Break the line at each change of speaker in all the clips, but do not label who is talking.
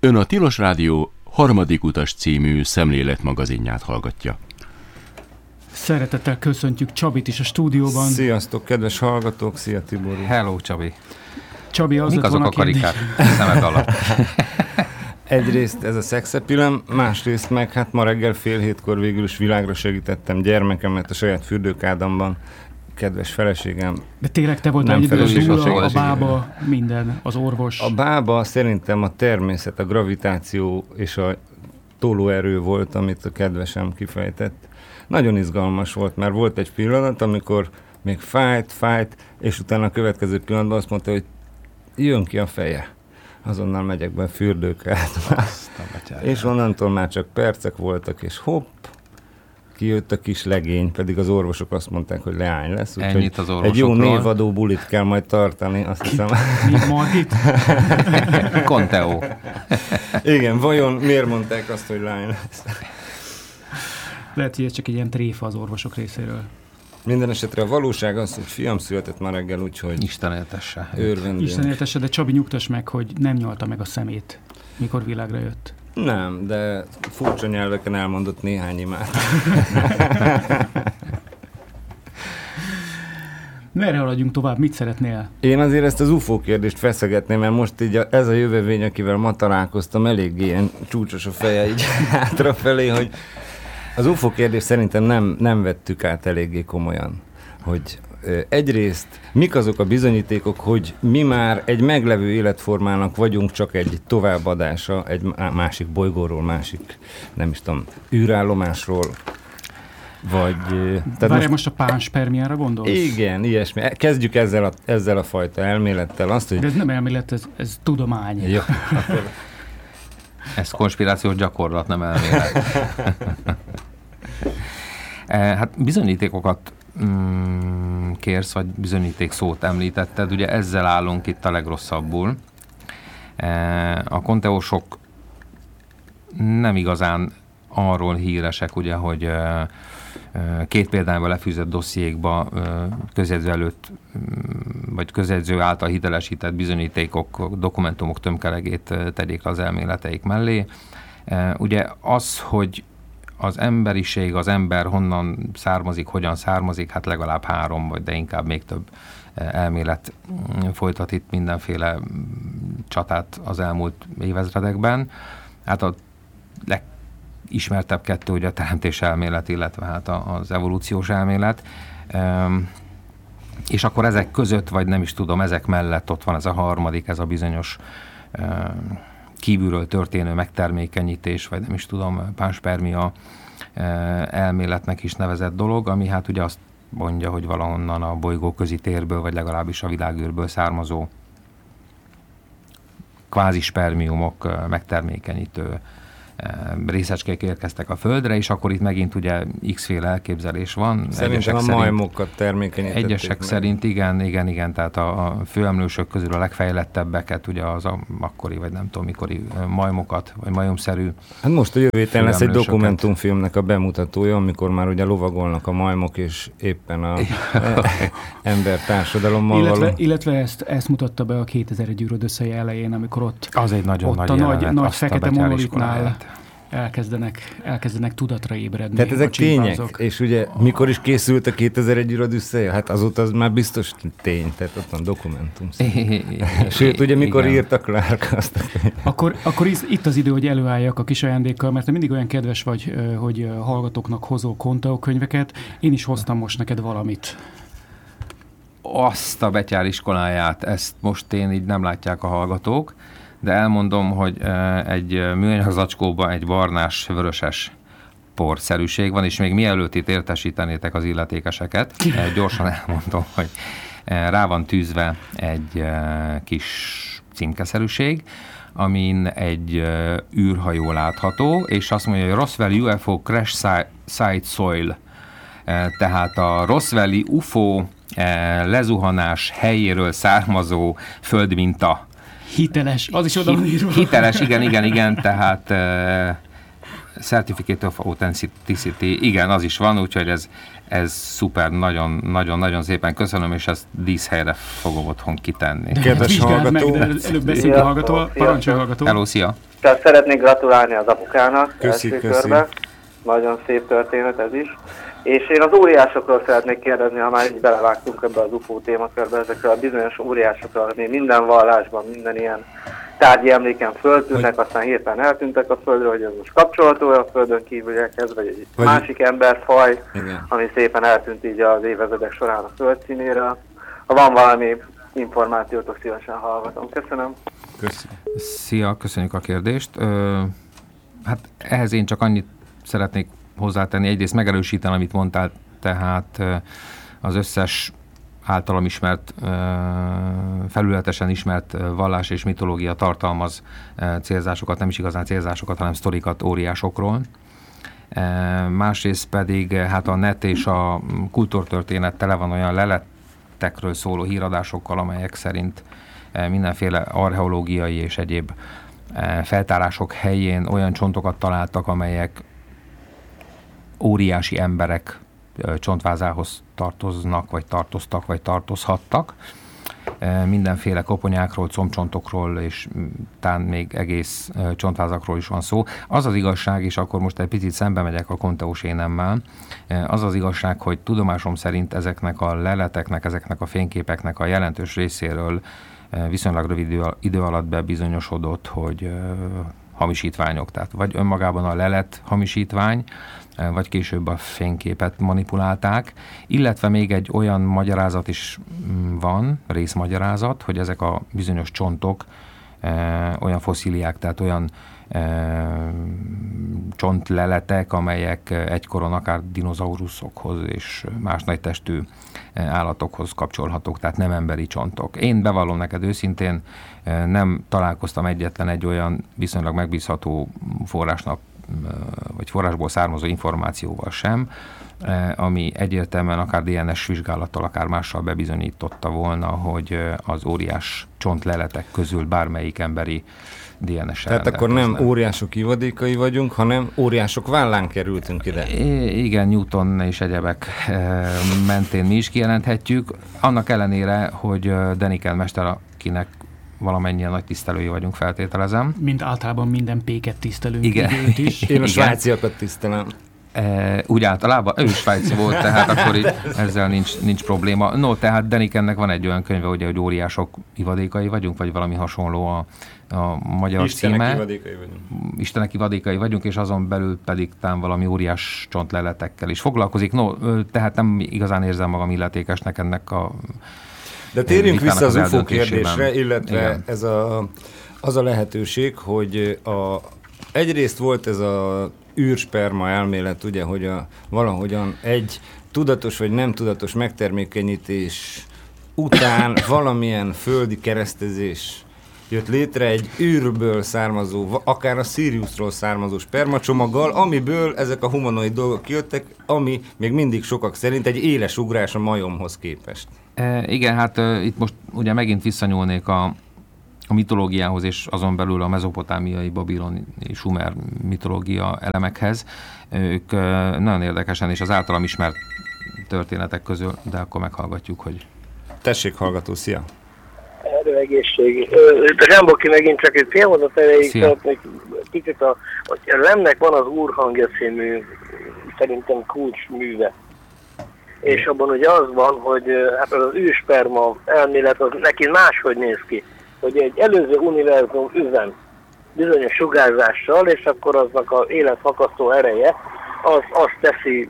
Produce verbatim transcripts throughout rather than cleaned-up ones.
Ön a Tilos Rádió Harmadik utas című szemléletmagazinját hallgatja.
Szeretettel köszöntjük Csabit is a stúdióban.
Sziasztok, kedves hallgatók, szia Tibor.
Hello, Csabi.
Csabi, az
mik azok a karikák szemed alatt?
Egyrészt ez a szexepilem, másrészt meg hát ma reggel fél hétkor végül is világra segítettem gyermekemet a saját fürdőkádamban. Kedves feleségem.
De tényleg te voltál egyedül a dúla, a bába, minden, az orvos.
A bába szerintem a természet, a gravitáció és a tolóerő volt, amit a kedvesem kifejtett. Nagyon izgalmas volt, mert volt egy pillanat, amikor még fájt, fájt, és utána a következő pillanatban azt mondta, hogy jön ki a feje. Azonnal megyek be a fürdőkádba. És onnantól már csak percek voltak, és hopp, kijött a kis legény, pedig az orvosok azt mondták, hogy leány lesz.
Ennyit az orvosokról.
Egy jó névadó bulit kell majd tartani, azt hiszem.
Mi Margit?
Conteo.
Igen, vajon miért mondták azt, hogy lány lesz?
Lehet, hogy ez csak egy ilyen tréfa az orvosok részéről.
Minden esetre a valóság az, hogy fiam született ma reggel, úgyhogy
Isten éltesse.
Örvendünk.
Isten éltesse, de Csabi, nyugtass meg, hogy nem nyalta meg a szemét, mikor világra jött.
Nem, de furcsa nyelveken elmondott néhány imát.
Merre haladjunk tovább? Mit szeretnél?
Én azért ezt az ufó kérdést feszegetném, mert most így a, ez a jövevény, akivel ma találkoztam, eléggé ilyen csúcsos a feje így hátrafelé, hogy az ufó kérdést szerintem nem, nem vettük át eléggé komolyan. Hogy ö, egyrészt mik azok a bizonyítékok, hogy mi már egy meglevő életformának vagyunk, csak egy továbbadása egy másik bolygóról, másik, nem is tudom, űrállomásról, vagy...
Várjál, most, most a pánspermiára gondolsz?
Igen, ilyesmi. Kezdjük ezzel a, ezzel a fajta elmélettel. Azt, hogy...
De ez nem elmélet, ez, ez tudomány.
Jó, akkor...
Ez konspirációs gyakorlat, nem elmélet. Hát bizonyítékokat mm, kérsz, vagy bizonyíték szót említetted, ugye ezzel állunk itt a legrosszabbul. A konteósok nem igazán arról híresek, ugye, hogy két példányban lefűzött dossziékba közjegyző előtt, vagy közjegyző által hitelesített bizonyítékok, dokumentumok tömkelegét tegyék az elméleteik mellé. Ugye az, hogy az emberiség, az ember honnan származik, hogyan származik, hát legalább három, vagy de inkább még több elmélet folytat itt mindenféle csatát az elmúlt évezredekben. Hát a legismertebb kettő ugye a teremtés elmélet, illetve hát az evolúciós elmélet. És akkor ezek között, vagy nem is tudom, ezek mellett ott van ez a harmadik, ez a bizonyos kívülről történő megtermékenyítés, vagy nem is tudom, pánspermia elméletnek is nevezett dolog, ami hát ugye azt mondja, hogy valahonnan a bolygó közi térből, vagy legalábbis a világűrből származó kvázi spermiumok megtermékenyítő részecskék érkeztek a Földre, és akkor itt megint ugye x-féle elképzelés van.
Szerintem a majmokat termékenyítették.
Egyesek meg. Szerint igen, igen, igen, tehát a, a főemlősök közül a legfejlettebbeket, ugye az a akkori, vagy nem tudom mikori majmokat, vagy majomszerű.
Hát most a jövő héten lesz egy dokumentumfilmnek a bemutatója, amikor már ugye lovagolnak a majmok, és éppen a ember társadalommal
illetve,
való.
Illetve ezt, ezt mutatta be a kétezer-egy űrodösszei elején, amikor ott,
az egy nagyon
ott
nagy
a
jelenet,
nagy, nagy fekete monolitnál elkezdenek, elkezdenek tudatra ébredni.
Tehát ezek tények, és ugye oh. mikor is készült a kétezer-egy űrodüsszeje? Hát azóta az már biztos tény, tehát ott van dokumentum. Sőt, ugye mikor igen. írta Clark azt a
Akkor, akkor itt az idő, hogy előálljak a kis ajándékkal, mert te mindig olyan kedves vagy, hogy hallgatóknak hozol Conteo könyveket. Én is hoztam most neked valamit.
Azt a betyáriskoláját, ezt most én így nem látják a hallgatók, de elmondom, hogy egy műanyag zacskóban egy barnás, vöröses porszerűség van, és még mielőtt itt értesítenétek az illetékeseket, gyorsan elmondom, hogy rá van tűzve egy kis címkeszerűség, amin egy űrhajó látható, és azt mondja, hogy Roswell u ef o Crash Site Soil, tehát a Roswelli u ef o lezuhanás helyéről származó földminta.
Hiteles, az is oda van írva.
Hiteles, igen, igen, igen, tehát e, Certificate of Authenticity, igen, az is van, úgyhogy ez, ez szuper, nagyon-nagyon szépen köszönöm, és ezt díszhelyre fogom otthon kitenni.
Kedves hallgató!
Meg, de előbb beszélünk a hallgatóval. Parancsolj, hallgató!
Hello, szia!
Tehát szeretnék gratulálni az apukának.
Köszi,
első
köszi.
körbe. Nagyon szép történet ez is. És én az óriásokról szeretnék kérdezni, ha már így belevágtunk ebbe az ufó témakörbe, ezekről a bizonyos óriásokról, ami minden vallásban, minden ilyen tárgyi emléken föltűnnek, hogy... aztán hirtelen eltűntek a földről, hogy ez most kapcsolható a földön kívüliekhez, vagy egy vagy... másik emberfaj, igen, ami szépen eltűnt így az évezredek során a föld színéről. Ha van valami információtok, szívesen hallgatom. Köszönöm.
Köszönöm.
Szia, köszönjük a kérdést. Ö, hát ehhez én csak annyit szeretnék hozzátenni, egyrészt megerősíteni, amit mondtál, tehát az összes általam ismert, felületesen ismert vallás és mitológia tartalmaz célzásokat, nem is igazán célzásokat, hanem sztorikat óriásokról. Másrészt pedig hát a net és a kultúrtörténet tele van olyan lelettekről szóló híradásokkal, amelyek szerint mindenféle archeológiai és egyéb feltárások helyén olyan csontokat találtak, amelyek óriási emberek csontvázához tartoznak, vagy tartoztak, vagy tartozhattak. Mindenféle koponyákról, combcsontokról, és talán még egész csontvázakról is van szó. Az az igazság, és akkor most egy picit szembe megyek a konteós énemmel, az az igazság, hogy tudomásom szerint ezeknek a leleteknek, ezeknek a fényképeknek a jelentős részéről viszonylag rövid idő alatt bebizonyosodott, hogy hamisítványok, tehát vagy önmagában a lelet hamisítvány, vagy később a fényképet manipulálták, illetve még egy olyan magyarázat is van, részmagyarázat, hogy ezek a bizonyos csontok e, olyan fosszíliák, tehát olyan e, csontleletek, amelyek egykoron akár dinoszauruszokhoz és más nagytestű állatokhoz kapcsolhatók, tehát nem emberi csontok. Én bevallom neked őszintén, nem találkoztam egyetlen egy olyan viszonylag megbízható forrásnak, vagy forrásból származó információval sem, ami egyértelműen akár dé en es vizsgálattal, akár mással bebizonyította volna, hogy az óriás csontleletek közül bármelyik emberi dé en es-sel
Tehát akkor nem óriások ivadékai vagyunk, hanem óriások vállán kerültünk ide.
I- igen, Newton és egyebek e, mentén mi is kijelenthetjük. Annak ellenére, hogy Deniken mester, akinek valamennyien nagy tisztelői vagyunk, feltételezem.
Mint általában minden péket tisztelünk.
Igen.
Őt is.
Én a svájciakat tisztelem.
E, úgy általában, ő is svájci volt, tehát akkor így ezzel nincs, nincs probléma. No, tehát Denikennek van egy olyan könyve, ugye, hogy óriások ivadékai vagyunk, vagy valami hasonló a, a magyar
Istenek
címe.
ivadékai vagyunk.
Istenek ivadékai vagyunk, és azon belül pedig tám valami óriás csontleletekkel is foglalkozik. No, tehát nem igazán érzem magam illetékesnek ennek a
De térjünk vissza az, az ufó
eldöntésében.
kérdésre, illetve igen, ez a, az a lehetőség, hogy a, egyrészt volt ez a űrsperma elmélet, ugye, hogy a, valahogyan egy tudatos vagy nem tudatos megtermékenyítés után valamilyen földi keresztezés jött létre egy űrből származó, akár a Siriusról származó spermacsomaggal, amiből ezek a humanoid dolgok kijöttek, ami még mindig sokak szerint egy éles ugrás a majomhoz képest.
E, igen, hát e, itt most ugye megint visszanyúlnék a, a mitológiához, és azon belül a mezopotámiai, babiloni, sumer mitológia elemekhez. Ők e, nagyon érdekesen, és az általam ismert történetek közül, de akkor meghallgatjuk, hogy...
Tessék, hallgató, szia!
Erő egészség. Zsámboki megint csak egy fél mondat erejéig szeretnék kicsit a, hogy Lemnek van az Úrhangja című szerintem kulcsműve. És abban ugye az van, hogy hát az űrsperma elmélet az neki máshogy néz ki. Hogy egy előző univerzum üzen bizonyos sugárzással, és akkor aznak az életfakasztó ereje az azt teszi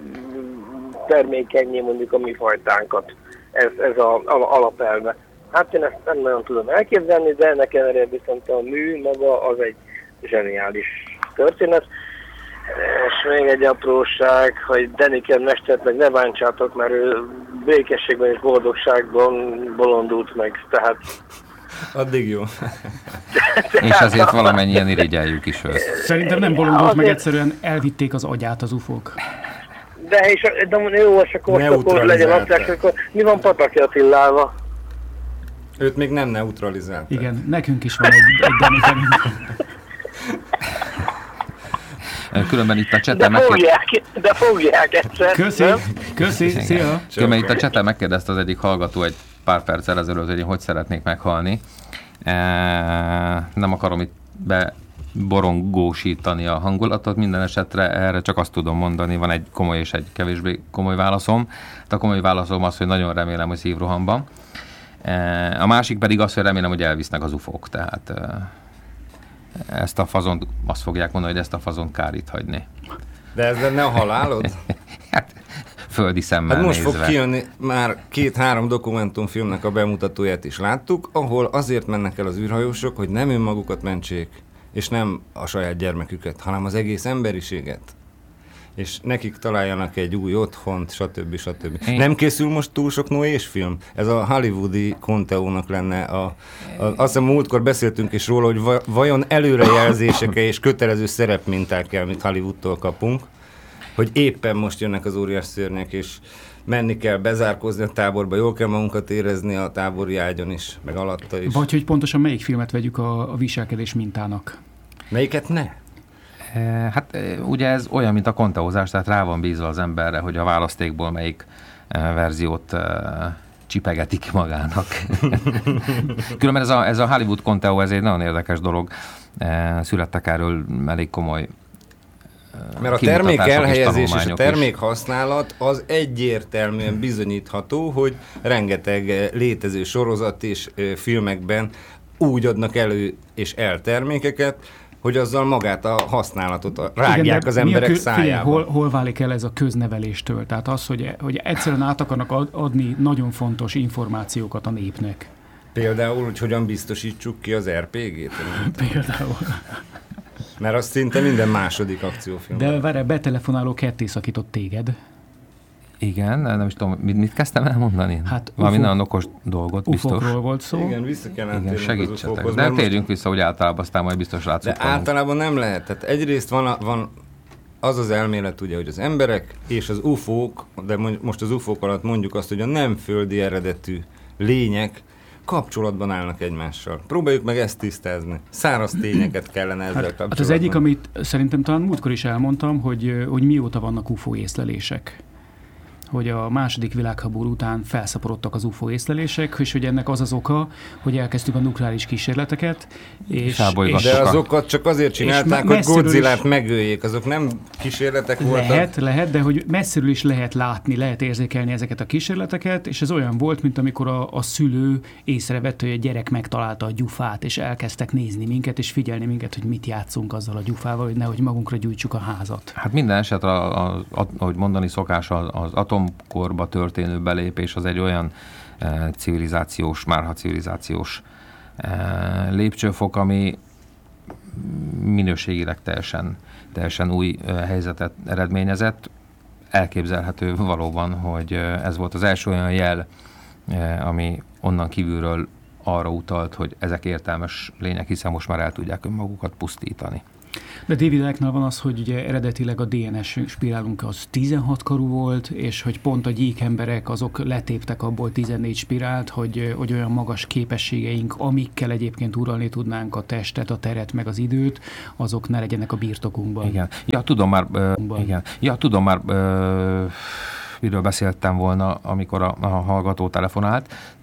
termékenyé mondjuk a mi fajtánkat. Ez, ez az alapelve. Hát én ezt nem nagyon tudom elképzelni, de ennek ellenére viszont a mű maga az egy zseniális történet. És még egy apróság, hogy Deniken mestert meg ne bántsátok, mert ő békességben és boldogságban bolondult meg, tehát...
Addig jó.
És azért valamennyien irigyeljük is őt.
Szerintem nem bolondult meg, egyszerűen elvitték az agyát az ufók.
De, és, de jó, és akkor most akkor legyen azt, akkor mi van Pataki Attilával?
Őt még nem neutralizálták.
Igen, nekünk is van egy, egy Denikenünk.
Különben itt a cseten
de fogják, de fogják egyszer.
Köszi, köszi, szia!
Különben itt a cseten megkérdezte az egyik hallgató egy pár perccel ezelőtt, hogy én hogy szeretnék meghalni. E, nem akarom itt beborongósítani a hangulatot, minden esetre erre csak azt tudom mondani, van egy komoly és egy kevésbé komoly válaszom. A komoly válaszom az, hogy nagyon remélem, hogy szívrohamban. E, a másik pedig az, hogy remélem, hogy elvisznek az ufók, tehát e, ezt a fazont, azt fogják mondani, hogy ezt a fazont kár itt hagyni.
De ez lenne a halálod?
Hát, földi szemmel
hát most
nézve.
fog kijönni, már két-három dokumentumfilmnek a bemutatóját is láttuk, ahol azért mennek el az űrhajósok, hogy nem önmagukat mentsék, és nem a saját gyermeküket, hanem az egész emberiséget. És nekik találjanak egy új otthont, stb. stb. Én... Nem készül most túl sok Noés film? Ez a hollywoodi Conteónak lenne a, a... Azt hiszem múltkor beszéltünk is róla, hogy va, vajon előrejelzések és kötelező szerepminták kell, amit Hollywoodtól kapunk, hogy éppen most jönnek az óriás szörnyek, és menni kell, bezárkózni a táborba, jól kell magunkat érezni a tábori ágyon is, meg alatta is.
Vagy hogy pontosan melyik filmet vegyük a, a viselkedés mintának?
Melyiket ne?
Hát ugye ez olyan, mint a konteózás, tehát rá van bízva az emberre, hogy a választékból melyik verziót csipegeti ki magának. Különben ez a, ez a Hollywood konteó, ez egy nagyon érdekes dolog. Születtek erről elég komoly
mert a termék elhelyezés és a termék használat az egyértelműen bizonyítható, hogy rengeteg létező sorozat és filmekben úgy adnak elő és el termékeket, hogy azzal magát a használatot rágják. Igen, az emberek kö- szájába.
Hol, hol válik el ez a közneveléstől? Tehát az, hogy, hogy egyszerűen át akarnak adni nagyon fontos információkat a népnek.
Például, hogy hogyan biztosítsuk ki az er pé gét?
Például.
Mert az szinte minden második akciófilm.
De várj, betelefonáló ketté szakított téged.
Igen, nem is tudom, mit, mit kezdtem elmondani?
Hát
valami nagyon okos dolgot, biztos.
ufókról volt szó.
Igen, vissza kellene
Igen, segítsetek. De térjünk most... vissza, hogy általában aztán majd biztos látszunk.
De általában nem lehet. Tehát egyrészt van, a, van az az elmélet, ugye, hogy az emberek és az ufók, de most az ufók alatt mondjuk azt, hogy a nem földi eredetű lények kapcsolatban állnak egymással. Próbáljuk meg ezt tisztázni. Száraz tényeket kellene ezzel hát, kapcsolatban.
Hát az egyik, amit szerintem talán múltkor is elmondtam, hogy, hogy mióta vannak ufó észlelések. Hogy a második világháború után felszaporodtak az ufó észlelések, és hogy ennek az az oka, hogy elkezdtük a nukleáris kísérleteket. És, és
de azokat csak azért csinálták, hogy Godzillát megöljék, azok nem kísérletek voltak.
Lehet, lehet, de hogy messziről is lehet látni, lehet érzékelni ezeket a kísérleteket, és ez olyan volt, mint amikor a, a szülő észrevette, hogy a gyerek megtalálta a gyufát, és elkezdtek nézni minket, és figyelni minket, hogy mit játszunk azzal a gyufával, hogy nehogy magunkra gyújtsuk a házat. Hát
minden esetre, ahogy mondani szokás, az atomkorba történő belépés az egy olyan e, civilizációs, márha civilizációs e, lépcsőfok, ami minőségileg teljesen, teljesen új e, helyzetet eredményezett. Elképzelhető valóban, hogy ez volt az első olyan jel, e, ami onnan kívülről arra utalt, hogy ezek értelmes lények, hiszen most már el tudják önmagukat pusztítani.
De David Icke-nál van az, hogy ugye eredetileg a dé en es spirálunk az tizenhat karú volt, és hogy pont a gyík emberek azok letéptek abból tizennégy spirált, hogy, hogy olyan magas képességeink, amikkel egyébként uralni tudnánk a testet, a teret, meg az időt, azok ne legyenek a birtokunkban.
Igen. Ja, tudom már, uh, igen. Ja, tudom már, uh, miről beszéltem volna, amikor a, a hallgató telefonált.